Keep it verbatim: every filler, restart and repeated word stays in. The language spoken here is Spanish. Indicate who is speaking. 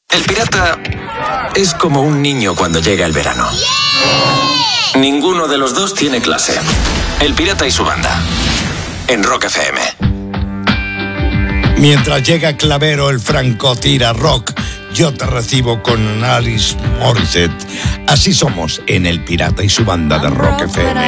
Speaker 1: El pirata es como un niño cuando llega el verano. Ninguno de los dos tiene clase. El pirata y su banda. En Rock F M.
Speaker 2: Mientras llega Clavero, el francotira rock, yo te recibo con Alanis Morissette. Así somos en El Pirata y su banda de Rock F M.